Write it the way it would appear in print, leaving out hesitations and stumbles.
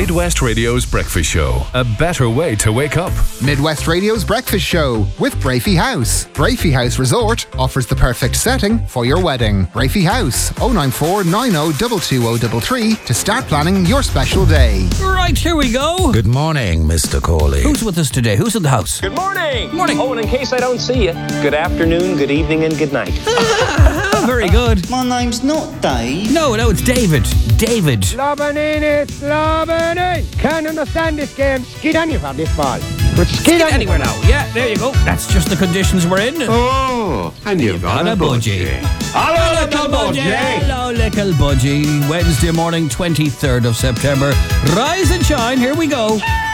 Midwest Radio's Breakfast Show. A better way to wake up. Midwest Radio's Breakfast Show with Brafey House. Brafey House Resort offers the perfect setting for your wedding. Brafey House, 094 90 22033 to start planning your special day. Right, here we go. Good morning, Mr. Corley. Who's with us today? Who's in the house? Good morning. Morning. Oh, and in case I don't see you, good afternoon, good evening, and good night. Very good. My name's not Dave. No, it's David. David. Slovenine! Can't understand this game. Skid anywhere this ball. But skid Anywhere now. Yeah, there you go. That's just the conditions we're in. Oh, and you've got a budgie. Hello, little budgie. Hello, little budgie. Wednesday morning, 23rd of September. Rise and shine. Here we go.